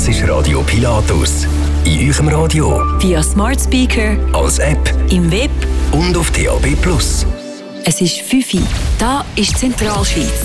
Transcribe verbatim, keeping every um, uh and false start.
Das ist Radio Pilatus. In eurem Radio, via Smart Speaker, als App, im Web und auf D A B plus. Es ist fünf Uhr. Da ist Zentralschweiz.